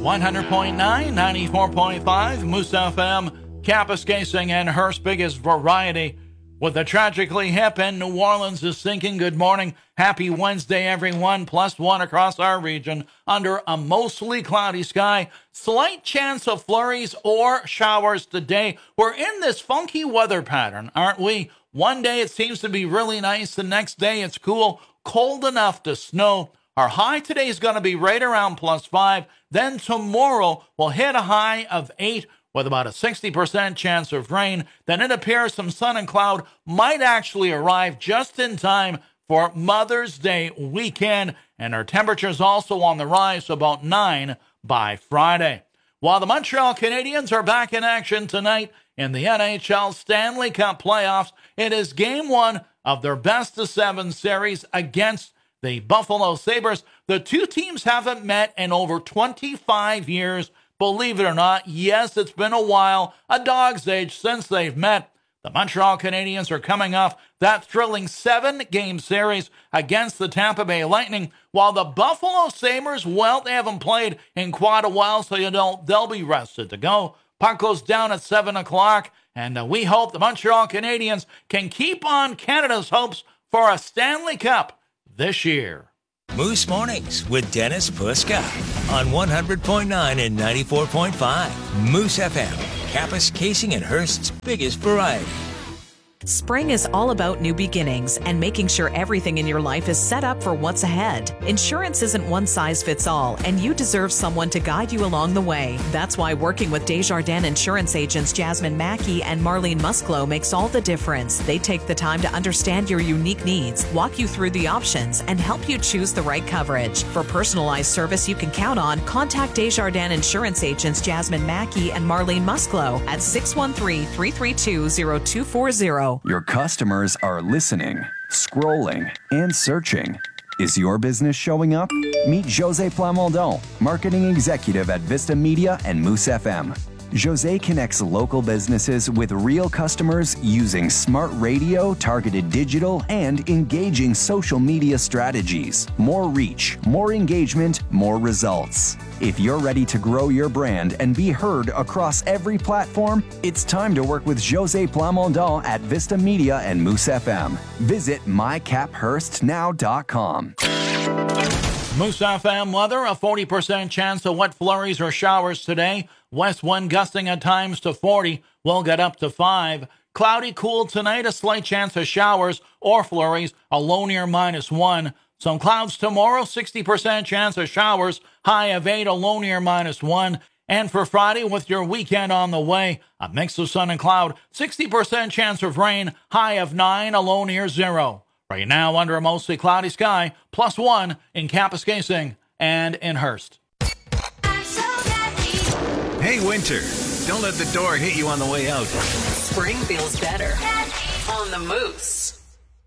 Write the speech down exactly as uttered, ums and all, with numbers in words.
one hundred point nine, ninety-four point five, Moose F M, Kapuskasing and Hearst's biggest variety. With the tragically hip and New Orleans is sinking. Good morning. Happy Wednesday, everyone. Plus one across our region under a mostly cloudy sky. Slight chance of flurries or showers today. We're in this funky weather pattern, aren't we? One day it seems to be really nice. The next day it's cool, cold enough to snow. Our high today is going to be right around plus five. Then tomorrow we'll hit a high of eight with about a sixty percent chance of rain. Then it appears some sun and cloud might actually arrive just in time for Mother's Day weekend. And our temperatures also on the rise, about nine by Friday. While the Montreal Canadiens are back in action tonight in the N H L Stanley Cup playoffs, it is game one of their best of seven series against the Buffalo Sabres. The two teams haven't met in over twenty-five years. Believe it or not, yes, it's been a while, a dog's age since they've met. The Montreal Canadiens are coming off that thrilling seven-game series against the Tampa Bay Lightning, while the Buffalo Sabres, well, they haven't played in quite a while, so you know they'll be rested to go. Puck goes down at seven o'clock, and uh, we hope the Montreal Canadiens can keep on Canada's hopes for a Stanley Cup this year. Moose Mornings with Dennis Puska on one hundred point nine and ninety-four point five. Moose F M, Kapuskasing and Hearst's biggest variety. Spring is all about new beginnings and making sure everything in your life is set up for what's ahead. Insurance isn't one size fits all, and you deserve someone to guide you along the way. That's why working with Desjardins Insurance agents Jasmine Mackey and Marlene Musclo makes all the difference. They take the time to understand your unique needs, walk you through the options, and help you choose the right coverage. For personalized service you can count on, contact Desjardins Insurance agents Jasmine Mackey and Marlene Musclo at six one three, three three two, zero two four zero. Your customers are listening, scrolling, and searching. Is your business showing up? Meet Jose Plamondon, Marketing Executive at Vista Media and Moose F M. Jose connects local businesses with real customers using smart radio, targeted digital, and engaging social media strategies. More reach, more engagement, more results. If you're ready to grow your brand and be heard across every platform, it's time to work with Jose Plamondon at Vista Media and Moose F M. Visit my cap hearst now dot com. Moose F M weather, a forty percent chance of wet flurries or showers today. West wind gusting at times to forty. We'll get up to five. Cloudy, cool tonight. A slight chance of showers or flurries. A low near minus one. Some clouds tomorrow. sixty percent chance of showers. High of eight. A low near minus one. And for Friday, with your weekend on the way, a mix of sun and cloud. sixty percent chance of rain. High of nine. A low near zero. Right now, under a mostly cloudy sky. Plus one in Kapuskasing and in Hearst. Hey, winter, don't let the door hit you on the way out. Spring feels better on the Moose.